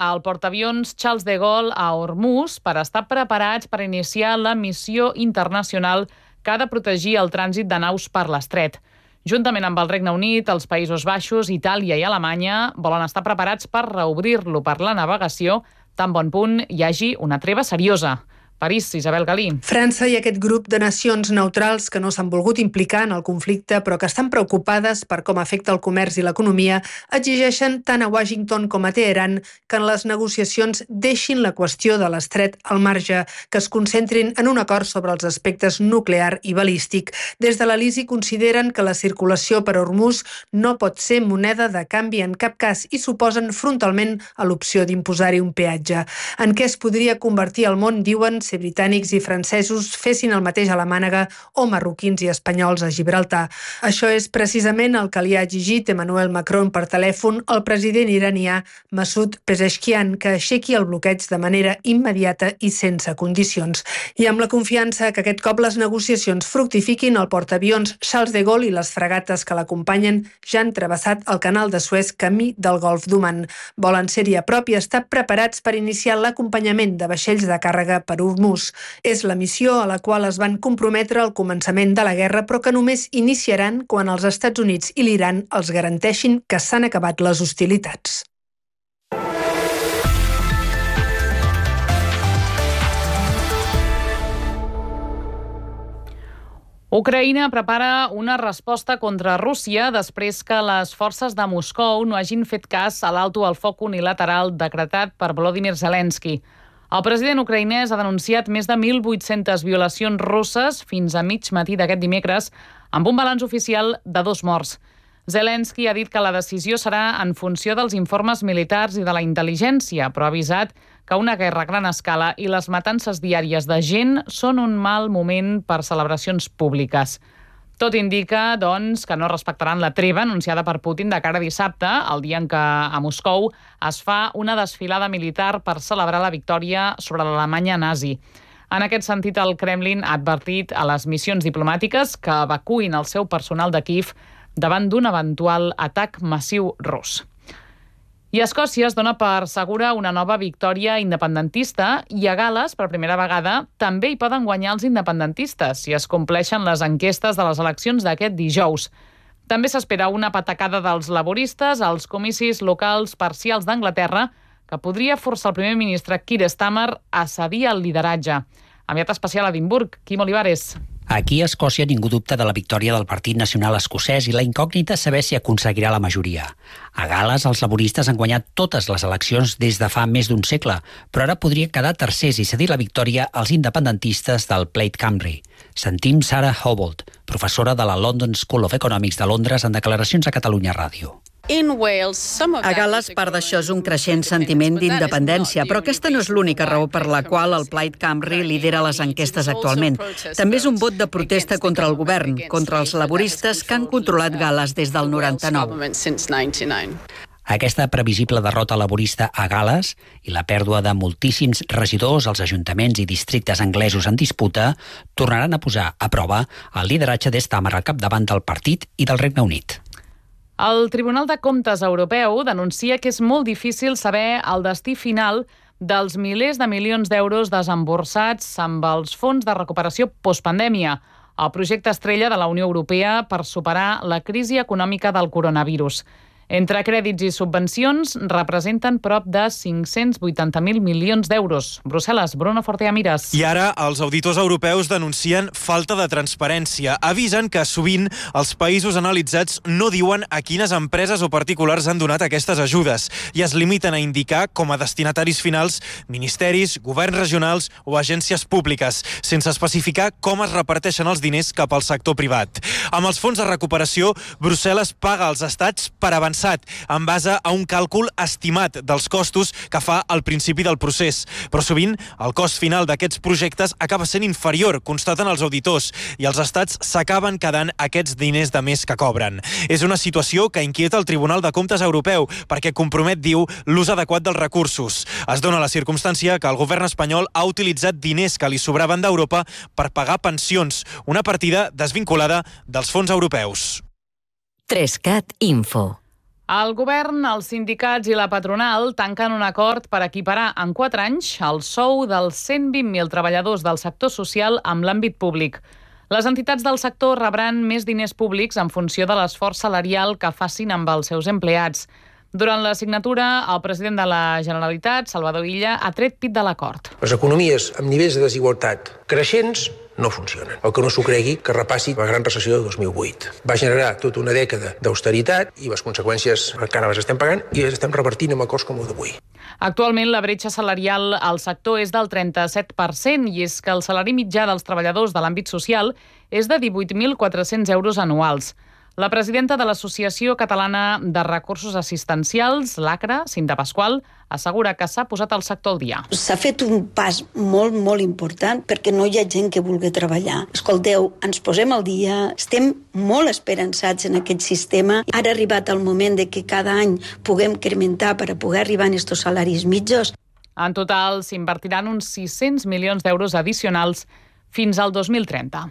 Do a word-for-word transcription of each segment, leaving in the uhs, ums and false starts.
al portaavions Charles de Gaulle a Hormuz per estar preparats per iniciar la missió internacional que ha de protegir el trànsit de naus per l'estret. Juntament amb el Regne Unit, els Països Baixos, Itàlia i Alemanya volen estar preparats per reobrir-lo per la navegació tan bon punt hi hagi una treva seriosa. París, Isabel Galí. França i aquest grup de nacions neutrals que no s'han volgut implicar en el conflicte però que estan preocupades per com afecta el comerç i l'economia exigeixen tant a Washington com a Teheran que en les negociacions deixin la qüestió de l'estret al marge, que es concentrin en un acord sobre els aspectes nuclear i balístic. Des de l'Elisi consideren que la circulació per Hormuz no pot ser moneda de canvi en cap cas i s'oposen frontalment a l'opció d'imposar-hi un peatge. En què es podria convertir el món, diuen, si britànics i francesos fessin el mateix a la Mànega o marroquins i espanyols a Gibraltar. Això és precisament el que li ha exigit Emmanuel Macron per telèfon al president iranià Masoud Pezeshkian, que aixequi el bloqueig de manera immediata i sense condicions. I amb la confiança que aquest cop les negociacions fructifiquin, el portaavions Charles de Gaulle i les fregates que l'acompanyen ja han travessat el canal de Suez camí del Golf d'Oman. Volen ser-hi a prop i estar preparats per iniciar l'acompanyament de vaixells de càrrega per Hormuz. És la missió a la qual es van comprometre al començament de la guerra, però que només iniciaran quan els Estats Units i l'Iran els garanteixin que s'han acabat les hostilitats. Ucraïna prepara una resposta contra Rússia després que les forces de Moscou no hagin fet cas a l'alto al foc unilateral decretat per Volodymyr Zelensky. El president ucraïnès ha denunciat més de mil vuit-centes violacions russes fins a mig matí d'aquest dimecres, amb un balanç oficial de dos morts. Zelensky ha dit que la decisió serà en funció dels informes militars i de la intel·ligència, però ha avisat que una guerra a gran escala i les matances diàries de gent són un mal moment per celebracions públiques. Tot indica, doncs, que no respectaran la treva anunciada per Putin de cara a dissabte, el dia en què a Moscou es fa una desfilada militar per celebrar la victòria sobre l'Alemanya nazi. En aquest sentit, el Kremlin ha advertit a les missions diplomàtiques que evacuïn el seu personal de Kíev davant d'un eventual atac massiu rus. I a Escòcia es dona per segura una nova victòria independentista i a Gal·les, per primera vegada, també hi poden guanyar els independentistes si es compleixen les enquestes de les eleccions d'aquest dijous. També s'espera una patacada dels laboristes als comicis locals parcials d'Anglaterra que podria forçar el primer ministre Keir Starmer a cedir el lideratge. Enviat especial a Edimburg, Quim Olivares. Aquí a Escòcia ningú dubta de la victòria del Partit Nacional Escocès i la incògnita és saber si aconseguirà la majoria. A Gal·les, els laboristes han guanyat totes les eleccions des de fa més d'un segle, però ara podria quedar tercers i cedir la victòria als independentistes del Plaid Cymru. Sentim Sarah Howbold, professora de la London School of Economics de Londres, en declaracions a Catalunya Ràdio. A Gal·les, part d'això és un creixent sentiment d'independència, però aquesta no és l'única raó per la qual el Plaid Cymru lidera les enquestes actualment. També és un vot de protesta contra el govern, contra els laboristes que han controlat Gal·les des del noranta-nou. Aquesta previsible derrota laborista a Gal·les i la pèrdua de moltíssims regidors als ajuntaments i districtes anglesos en disputa tornaran a posar a prova el lideratge de Starmer al capdavant del partit i del Regne Unit. El Tribunal de Comptes Europeu denuncia que és molt difícil saber el destí final dels milers de milions d'euros desemborsats amb els fons de recuperació postpandèmia, el projecte estrella de la Unió Europea per superar la crisi econòmica del coronavirus. Entre crèdits i subvencions representen prop de cinc-cents vuitanta mil milions d'euros. Brussel·les, Bruno Fortea-Mires. I ara els auditors europeus denuncien falta de transparència. Avisen que sovint els països analitzats no diuen a quines empreses o particulars han donat aquestes ajudes i es limiten a indicar com a destinataris finals ministeris, governs regionals o agències públiques, sense especificar com es reparteixen els diners cap al sector privat. Amb els fons de recuperació, Brussel·les paga als estats per avançar en base a un càlcul estimat dels costos que fa al principi del procés. Però sovint el cost final d'aquests projectes acaba sent inferior, constaten els auditors, i els estats s'acaben quedant aquests diners de més que cobren. És una situació que inquieta el Tribunal de Comptes Europeu perquè compromet, diu, l'ús adequat dels recursos. Es dona la circumstància que el govern espanyol ha utilitzat diners que li sobraven d'Europa per pagar pensions, una partida desvinculada dels fons europeus. tres cat Info. El govern, els sindicats i la patronal tanquen un acord per equiparar en quatre anys el sou dels cent vint mil treballadors del sector social amb l'àmbit públic. Les entitats del sector rebran més diners públics en funció de l'esforç salarial que facin amb els seus empleats. Durant la signatura, el president de la Generalitat, Salvador Illa, ha tret pit de l'acord. Les economies amb nivells de desigualtat creixents no funcionen. El que no s'ho cregui, que repassi la gran recessió de dos mil vuit. Va generar tota una dècada d'austeritat i les conseqüències encara les estem pagant i les estem revertint amb acords com el d'avui. Actualment, la bretxa salarial al sector és del trenta-set per cent i és que el salari mitjà dels treballadors de l'àmbit social és de divuit mil quatre-cents euros anuals. La presidenta de l'Associació Catalana de Recursos Assistencials, l'ACRA, Cinta Pasqual, assegura que s'ha posat el sector al dia. S'ha fet un pas molt, molt important perquè no hi ha gent que vulgui treballar. Escolteu, ens posem al dia, estem molt esperançats en aquest sistema. Ara ha arribat el moment de que cada any puguem incrementar per a poder arribar a estos salaris mitjos. En total, s'invertiran uns sis-cents milions d'euros addicionals fins al dos mil trenta.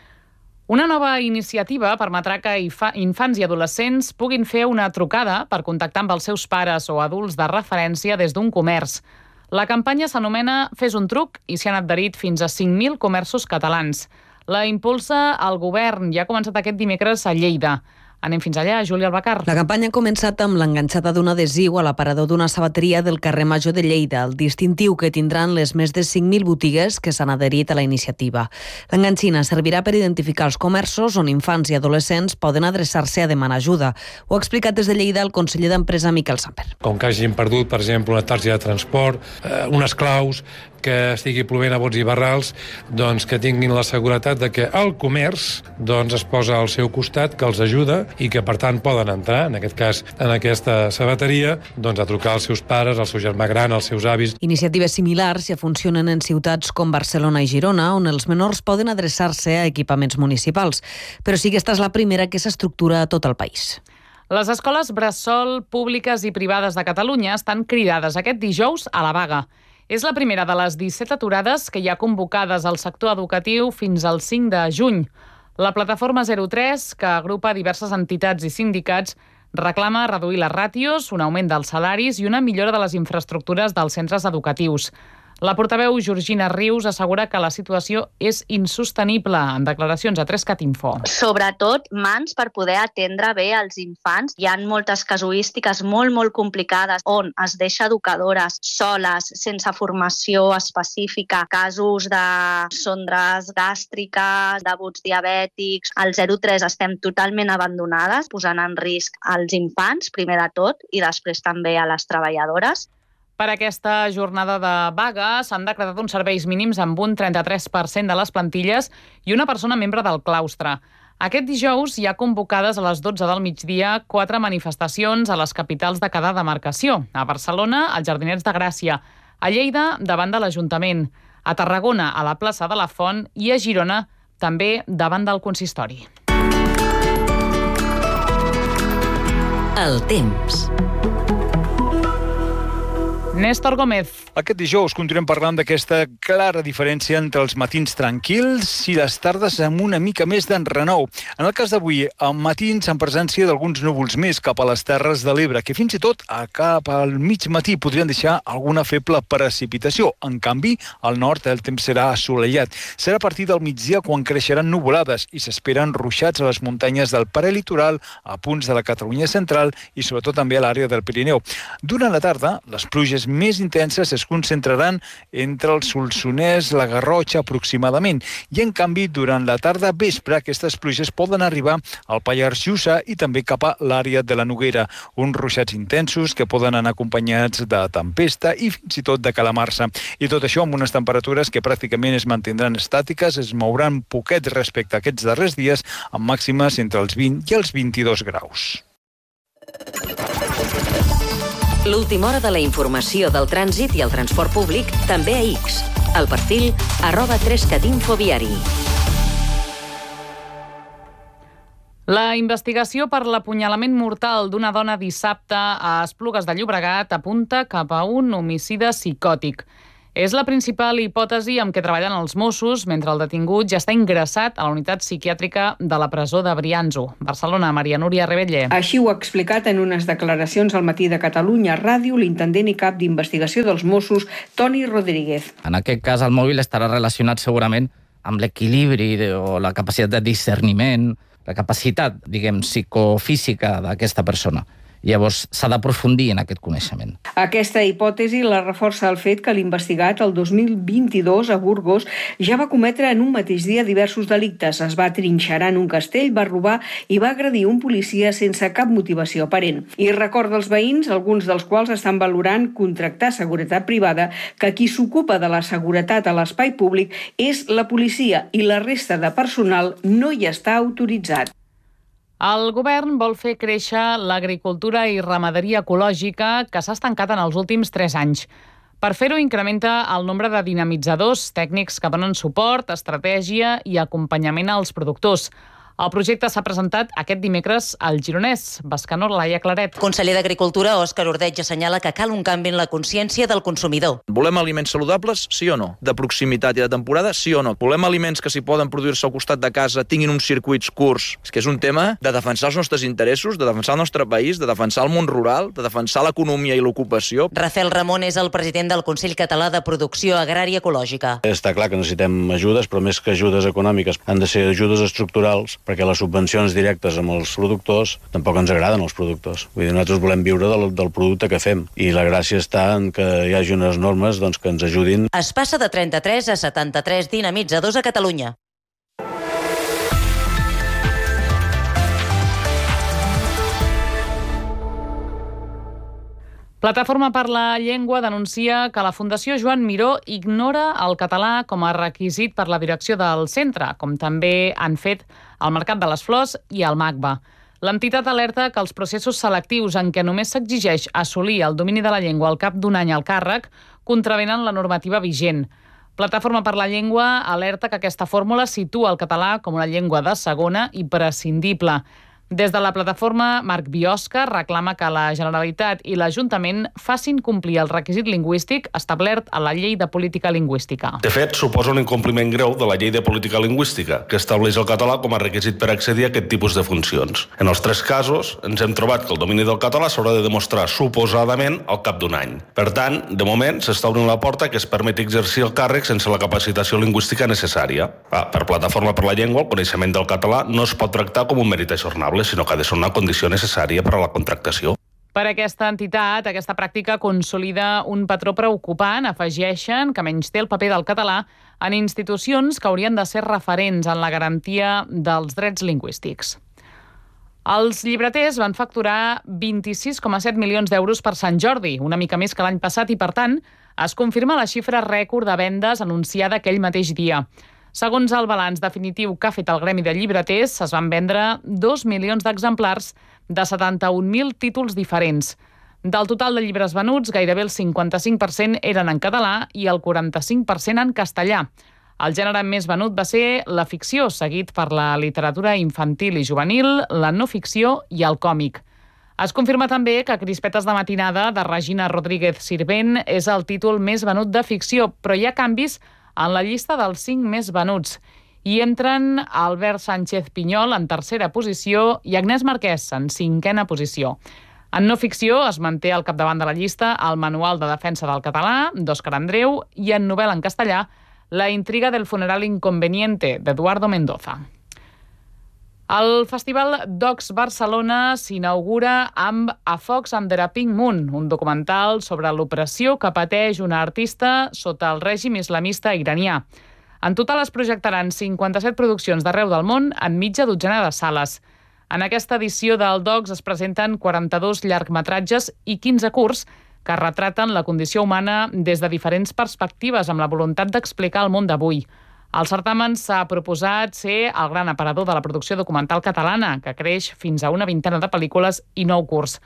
Una nova iniciativa permetrà que infants i adolescents puguin fer una trucada per contactar amb els seus pares o adults de referència des d'un comerç. La campanya s'anomena Fes un truc i s'hi han adherit fins a cinc mil comerços catalans. La impulsa el govern i ha començat aquest dimecres a Lleida. Anem fins allà, Júlia Albacar. La campanya ha començat amb l'enganxada d'un adhesiu a l'aparador d'una sabateria del carrer Major de Lleida, el distintiu que tindran les més de cinc mil botigues que s'han adherit a la iniciativa. L'enganxina servirà per identificar els comerços on infants i adolescents poden adreçar-se a demanar ajuda. Ho ha explicat des de Lleida el conseller d'Empresa Miquel Samper. Com que hagin perdut, per exemple, una targeta de transport, eh, unes claus, que estigui plovent a bots i barrals, doncs que tinguin la seguretat de que el comerç doncs, es posa al seu costat, que els ajuda i que, per tant, poden entrar, en aquest cas, en aquesta sabateria, doncs, a trucar als seus pares, al seu germà gran, als seus avis. Iniciatives similars ja funcionen en ciutats com Barcelona i Girona, on els menors poden adreçar-se a equipaments municipals. Però sí que aquesta és la primera que s'estructura a tot el país. Les escoles bressol públiques i privades de Catalunya estan cridades aquest dijous a la vaga. És la primera de les disset aturades que hi ha convocades al sector educatiu fins al cinc de juny. La plataforma zero tres, que agrupa diverses entitats i sindicats, reclama reduir les ràtios, un augment dels salaris i una millora de les infraestructures dels centres educatius. La portaveu Georgina Rius assegura que la situació és insostenible en declaracions a tres cat info. Sobretot mans per poder atendre bé els infants. Hi ha moltes casuístiques molt, molt complicades on es deixa educadores soles, sense formació específica, casos de sondres gàstriques, d'abuts diabètics. Al zero tres estem totalment abandonades, posant en risc als infants, primer de tot, i després també a les treballadores. Per aquesta jornada de vaga s'han decretat uns serveis mínims amb un trenta-tres per cent de les plantilles i una persona membre del claustre. Aquest dijous hi ha convocades a les dotze del migdia quatre manifestacions a les capitals de cada demarcació. A Barcelona, als Jardinets de Gràcia. A Lleida, davant de l'Ajuntament. A Tarragona, a la plaça de la Font. I a Girona, també davant del consistori. El temps. Néstor Gómez. Aquest dijous continuem parlant d'aquesta clara diferència entre els matins tranquils i les tardes amb una mica més d'enrenou. En el cas d'avui, amb matins en presència d'alguns núvols més cap a les Terres de l'Ebre, que fins i tot a cap al mig matí podrien deixar alguna feble precipitació. En canvi, al nord el temps serà assolellat. Serà a partir del migdia quan creixeran nuvolades i s'esperen ruixats a les muntanyes del prelitoral, a punts de la Catalunya central i sobretot també a l'àrea del Pirineu. Durant la tarda, les pluges més intenses es concentraran entre el Solsonès, la Garrotxa aproximadament, i en canvi durant la tarda vespre aquestes pluges poden arribar al Pallars Jussà i també cap a l'àrea de la Noguera, uns ruixats intensos que poden anar acompanyats de tempesta i fins i tot de calamarsa. I tot això amb unes temperatures que pràcticament es mantindran estàtiques, es mouran poquet respecte a aquests darrers dies, amb màximes entre els vint i els vint-i-dos graus. L'última hora de la informació del trànsit i el transport públic també a X. El perfil arroba tres cat info viari. La investigació per l'apunyalament mortal d'una dona dissabte a Esplugues de Llobregat apunta cap a un homicidi psicòtic. És la principal hipòtesi amb què treballen els Mossos mentre el detingut ja està ingressat a la unitat psiquiàtrica de la presó de Brianzo. Barcelona, Maria Núria Rebetller. Així ho ha explicat en unes declaracions al Matí de Catalunya Ràdio l'intendent i cap d'investigació dels Mossos, Toni Rodríguez. En aquest cas, el mòbil estarà relacionat segurament amb l'equilibri o la capacitat de discerniment, la capacitat, diguem, psicofísica d'aquesta persona. Llavors, s'ha d'aprofundir en aquest coneixement. Aquesta hipòtesi la reforça el fet que l'investigat el dos mil vint-i-dos a Burgos ja va cometre en un mateix dia diversos delictes. Es va trinxerar en un castell, va robar i va agredir un policia sense cap motivació aparent. I recorda als veïns, alguns dels quals estan valorant contractar seguretat privada, que qui s'ocupa de la seguretat a l'espai públic és la policia i la resta de personal no hi està autoritzat. El govern vol fer créixer l'agricultura i ramaderia ecològica que s'ha estancat en els últims tres anys. Per fer-ho, incrementa el nombre de dinamitzadors tècnics que donen suport, estratègia i acompanyament als productors. El projecte s'ha presentat aquest dimecres al Gironès. Bescanó, Laia Claret. Conseller d'Agricultura, Òscar Ordeig, assenyala que cal un canvi en la consciència del consumidor. Volem aliments saludables, sí o no? De proximitat i de temporada, sí o no? Volem aliments que s'hi poden produir-se al costat de casa, tinguin uns circuits curts. És que és un tema de defensar els nostres interessos, de defensar el nostre país, de defensar el món rural, de defensar l'economia i l'ocupació. Rafael Ramon és el president del Consell Català de Producció Agrària Ecològica. Està clar que necessitem ajudes, però més que ajudes econòmiques, han de ser ajudes estructurals, perquè les subvencions directes amb els productors tampoc ens agraden els productors. Vull dir, nosaltres volem viure del, del producte que fem i la gràcia està en que hi hagi unes normes doncs, que ens ajudin. Es passa de trenta-tres a setanta-tres dinamitzadors a Catalunya. Plataforma per la Llengua denuncia que la Fundació Joan Miró ignora el català com a requisit per la direcció del centre, com també han fet el Mercat de les Flors i el MACBA. L'entitat alerta que els processos selectius en què només s'exigeix assolir el domini de la llengua al cap d'un any al càrrec contravenen la normativa vigent. Plataforma per la Llengua alerta que aquesta fórmula situa el català com una llengua de segona i prescindible. Des de la plataforma, Marc Biosca reclama que la Generalitat i l'Ajuntament facin complir el requisit lingüístic establert a la Llei de Política Lingüística. De fet, suposa un incompliment greu de la Llei de Política Lingüística, que estableix el català com a requisit per accedir a aquest tipus de funcions. En els tres casos, ens hem trobat que el domini del català s'haurà de demostrar suposadament al cap d'un any. Per tant, de moment, s'està obrint la porta que es permeti exercir el càrrec sense la capacitació lingüística necessària. Ah, per Plataforma per la Llengua, el coneixement del català no es pot tractar com un mèrit ajornable, sinó que ha de ser una condició necessària per a la contractació. Per aquesta entitat, aquesta pràctica consolida un patró preocupant. Afegeixen que menysté el paper del català en institucions que haurien de ser referents en la garantia dels drets lingüístics. Els llibreters van facturar vint-i-sis coma set milions d'euros per Sant Jordi, una mica més que l'any passat, i per tant es confirma la xifra rècord de vendes anunciada aquell mateix dia. Segons el balanç definitiu que ha fet el Gremi de Llibreters, es van vendre dos milions d'exemplars de setanta-un mil títols diferents. Del total de llibres venuts, gairebé el cinquanta-cinc per cent eren en català i el quaranta-cinc per cent en castellà. El gènere més venut va ser la ficció, seguit per la literatura infantil i juvenil, la no ficció i el còmic. Es confirma també que Crispetes de matinada, de Regina Rodríguez Sirvent, és el títol més venut de ficció, però hi ha canvis en la llista dels cinc més venuts. Hi entren Albert Sánchez Pinyol en tercera posició i Agnès Marquès en cinquena posició. En no ficció es manté al capdavant de la llista el Manual de Defensa del Català, d'Òscar Andreu, i en novel·la en castellà, La intriga del funeral inconveniente, d'Eduardo Mendoza. El Festival Docs Barcelona s'inaugura amb A Fox Under a Pink Moon, un documental sobre l'opressió que pateix una artista sota el règim islamista iranià. En total es projectaran cinquanta-set produccions d'arreu del món en mitja dotzena de sales. En aquesta edició del Docs es presenten quaranta-dos llargmetratges i quinze curts que retraten la condició humana des de diferents perspectives amb la voluntat d'explicar el món d'avui. El certamen s'ha proposat ser el gran aparador de la producció documental catalana, que creix fins a una vintena de pel·lícules i nou curts.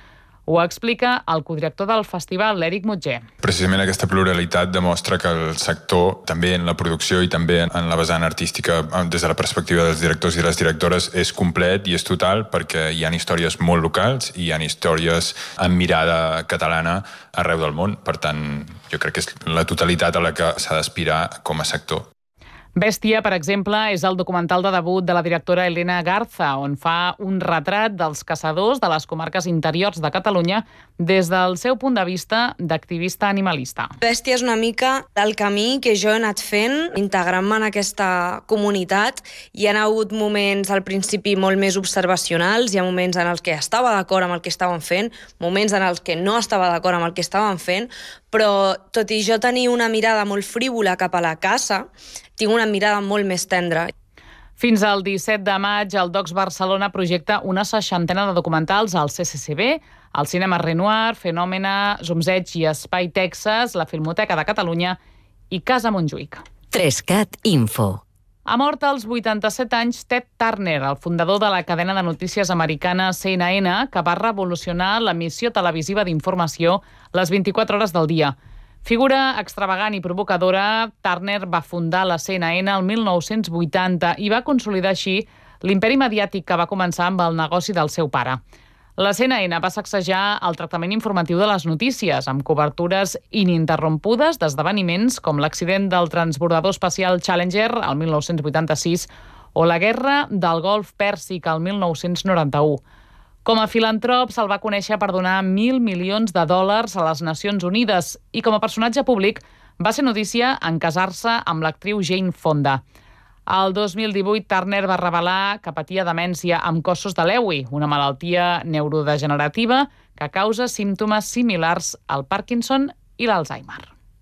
Ho explica el codirector del festival, l'Eric Mutger. Precisament aquesta pluralitat demostra que el sector, també en la producció i també en la vessant artística, des de la perspectiva dels directors i les directores, és complet i és total, perquè hi ha històries molt locals i hi ha històries amb mirada catalana arreu del món. Per tant, jo crec que és la totalitat a la que s'ha d'aspirar com a sector. Bèstia, per exemple, és el documental de debut de la directora Elena Garza, on fa un retrat dels caçadors de les comarques interiors de Catalunya des del seu punt de vista d'activista animalista. Bèstia és una mica el camí que jo he anat fent, integrant-me en aquesta comunitat. Hi ha hagut moments al principi molt més observacionals, hi ha moments en els que estava d'acord amb el que estaven fent, moments en els que no estava d'acord amb el que estaven fent, però tot i jo tenir una mirada molt frívola cap a la caça, tinc una mirada molt més tendra. Fins al disset de maig, el Docs Barcelona projecta una seixantena de documentals al C C C B, al Cinema Renoir, Fenòmena, Zumzeig i Espai Texas, la Filmoteca de Catalunya i Casa Montjuïc. Trescat Info. Ha mort als vuitanta-set anys Ted Turner, el fundador de la cadena de notícies americana C N N, que va revolucionar l'emissió televisiva d'informació les vint-i-quatre hores del dia. Figura extravagant i provocadora, Turner va fundar la C N N el mil nou-cents vuitanta i va consolidar així l'imperi mediàtic que va començar amb el negoci del seu pare. La C N N va sacsejar el tractament informatiu de les notícies, amb cobertures ininterrompudes d'esdeveniments com l'accident del transbordador espacial Challenger el mil nou-cents vuitanta-sis o la guerra del Golf Pèrsic el mil nou-cents noranta-u. Com a filantrop, se'l va conèixer per donar mil milions de dòlars a les Nacions Unides i com a personatge públic va ser notícia en casar-se amb l'actriu Jane Fonda. El dos mil divuit, Turner va revelar que patia demència amb cossos de Lewy, una malaltia neurodegenerativa que causa símptomes similars al Parkinson i l'Alzheimer.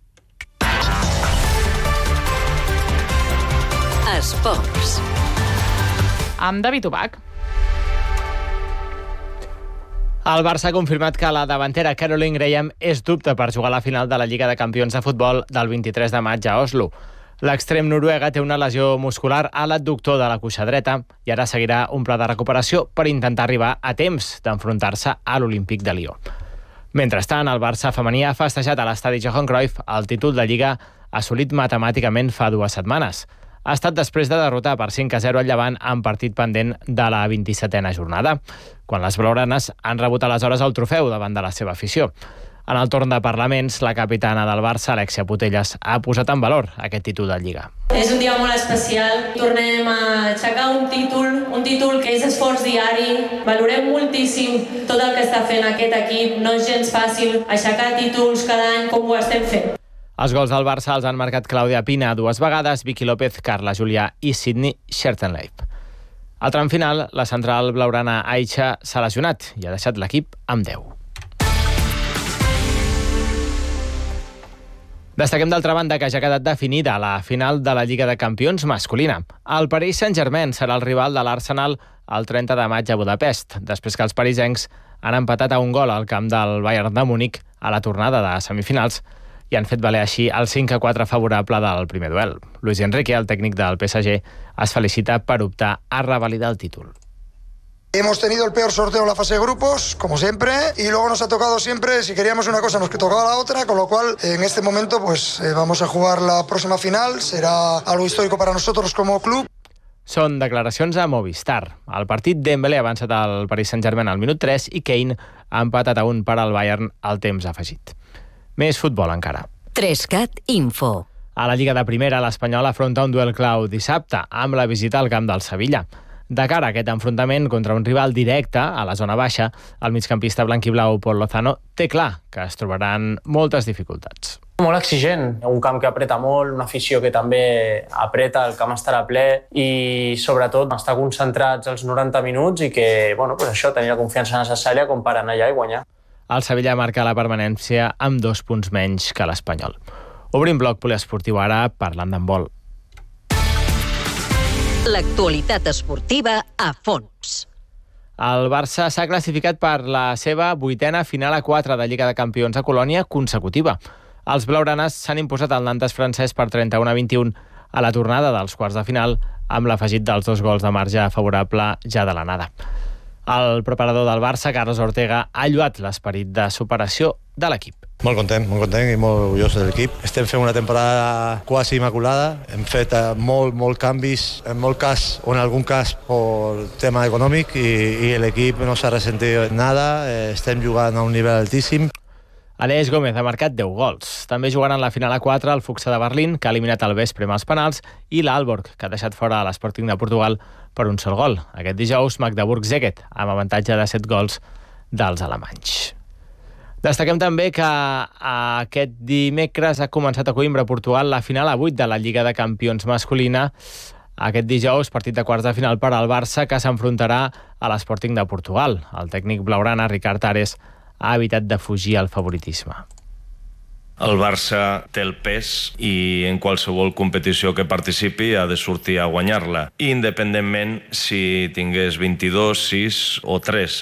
Esports. Amb David Ubach. El Barça ha confirmat que la davantera Caroline Graham és dubte per jugar a la final de la Lliga de Campions de Futbol del vint-i-tres de maig a Oslo. L'extrem noruega té una lesió muscular a l'adductor de la cuixa dreta i ara seguirà un pla de recuperació per intentar arribar a temps d'enfrontar-se a l'Olímpic de Lió. Mentrestant, el Barça femení ha festejat a l'estadi Johan Cruyff el títol de Lliga assolit matemàticament fa dues setmanes. Ha estat després de derrotar per cinc a zero al Llevant en partit pendent de la vint-i-setena jornada, quan les blaugranes han rebut aleshores el trofeu davant de la seva afició. En el torn de parlaments, la capitana del Barça, Alexia Putellas, ha posat en valor aquest títol de Lliga. És un dia molt especial. Tornem a aixecar un títol, un títol que és esforç diari. Valorem moltíssim tot el que està fent aquest equip. No és gens fàcil aixecar títols cada any com ho estem fent. Els gols del Barça els han marcat Clàudia Pina dues vegades, Vicky López, Carla Julià i Sidney Schertenleib. Al tram final, la central blaugrana Aixa s'ha lesionat i ha deixat l'equip amb deu. Destaquem d'altra banda que ja ha quedat definida la final de la Lliga de Campions masculina. El Paris Saint-Germain serà el rival de l'Arsenal el trenta de maig a Budapest, després que els parisencs han empatat a un gol al camp del Bayern de Múnich a la tornada de semifinals i han fet valer així el cinc a quatre favorable del primer duel. Luis Enrique, el tècnic del P S G, es felicita per optar a revalidar el títol. Hemos tenido el peor sorteo en la fase de grupos, como siempre, y luego nos ha tocado siempre, si queríamos una cosa nos tocaba la otra, con lo cual en este momento pues eh, vamos a jugar la próxima final, será algo histórico para nosotros como club. Són declaracions a Movistar. El partit Dembélé ha avançat al Paris Saint-Germain al minut tres i Kane ha empatat a un per al Bayern al temps afegit. Més futbol encara. Trescat Info. A la Lliga de Primera, l'Espanyol afronta un duel clau dissabte amb la visita al camp del Sevilla. De cara a aquest enfrontament contra un rival directe a la zona baixa, el migcampista blanquiblau Pol Lozano té clar que es trobaran moltes dificultats. Molt exigent, un camp que apreta molt, una afició que també apreta, el camp estarà ple i sobretot estar concentrats els noranta minuts i que, bueno, pues això, tenir la confiança necessària com per anar allà i guanyar. El Sevilla marca la permanència amb dos punts menys que l'Espanyol. Obrim bloc poliesportiu ara parlant d'handbol. L'actualitat esportiva a fons. El Barça s'ha classificat per la seva vuitena final a quatre de Lliga de Campions a Colònia consecutiva. Els blaugranes s'han imposat al Nantes francès per trenta-un a vint-i-un a la tornada dels quarts de final amb l'afegit dels dos gols de marge favorable ja de l'anada. El preparador del Barça, Carlos Ortega, ha lloat l'esperit de superació de l'equip. Molt content, molt content i molt orgullós de l'equip. Estem fent una temporada quasi immaculada. Hem fet molt, molt canvis, en molt cas, o en algun cas, per tema econòmic, i, i l'equip no s'ha ressentit nada. Estem jugant a un nivell altíssim. Aleix Gómez ha marcat deu gols. També jugaran la final a quatre el Fuxa de Berlín, que ha eliminat el Vespre amb els penals, i l'Aalborg, que ha deixat fora a l'Sporting de Portugal per un sol gol. Aquest dijous, Magdeburg-Szeged, amb avantatge de set gols dels alemanys. Destaquem també que aquest dimecres ha començat a Coimbra, Portugal, la final a vuit de la Lliga de Campions masculina. Aquest dijous, partit de quarts de final per al Barça, que s'enfrontarà a l'Sporting de Portugal. El tècnic blaugrana, Ricard Ares, ha evitat de fugir al favoritisme. El Barça té el pes i en qualsevol competició que participi ha de sortir a guanyar-la, independentment si tingués vint-i-dos, sis o tres.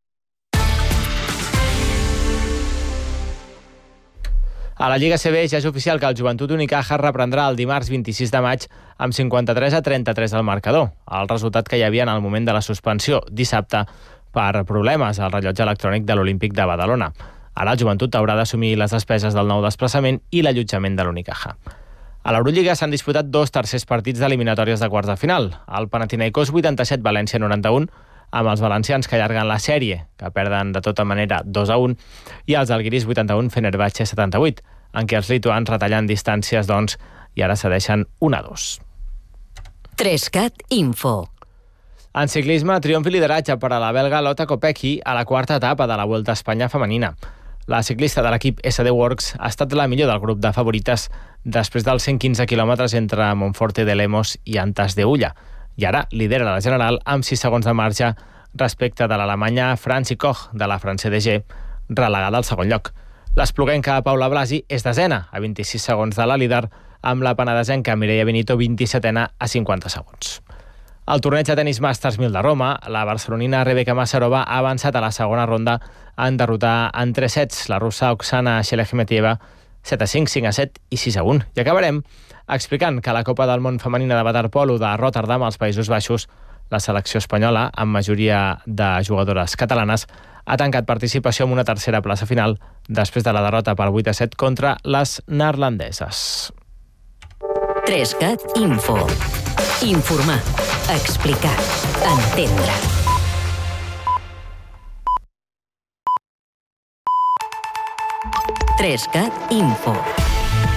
A la Lliga C B ja és oficial que el Joventut Unicaja reprendrà el dimarts vint-i-sis de maig amb cinquanta-tres a trenta-tres al marcador, el resultat que hi havia en el moment de la suspensió dissabte per problemes al rellotge electrònic de l'Olímpic de Badalona. Ara el Joventut haurà d'assumir les despeses del nou desplaçament i l'allotjament de l'Unicaja. A l'Eurolliga s'han disputat dos tercers partits d'eliminatòries de quarts de final. El Panathinaikos vuitanta-set, València noranta-un, amb els valencians que allarguen la sèrie, que perden de tota manera dos a un, i els Alguiris vuitanta-un, Fenerbahçe setanta-vuit, en què els lituans retallen distàncies, doncs, i ara cedeixen un a dos. Trescat Info. En ciclisme, triomf i lideratge per a la belga Lotta Kopecky a la quarta etapa de la Vuelta a Espanya femenina. La ciclista de l'equip S D Works ha estat la millor del grup de favorites després dels cent quinze quilòmetres entre Monforte de Lemos i Antas de Ulla, i ara lidera la general amb sis segons de marge respecte de l'alemanya Franzi Koch de la France D G, relegada al segon lloc. L'espluguenca Paula Blasi és desena, a vint-i-sis segons de la líder, amb la penedesenca Mireia Benito vint-i-setena a cinquanta segons. Al torneig de tenis Masters mil de Roma, la barcelonina Rebeka Masarova ha avançat a la segona ronda en derrotar en tres sets la russa Oksana Shelekhmetieva set a cinc, cinc a set i sis a un. I acabarem explicant que a la Copa del Món femenina de waterpolo de Rotterdam, als Països Baixos, la selecció espanyola, amb majoria de jugadores catalanes, ha tancat participació amb una tercera plaça final després de la derrota per vuit a set contra les neerlandeses. Trescat Info. Informar, explicar, entendre. Trescat Info.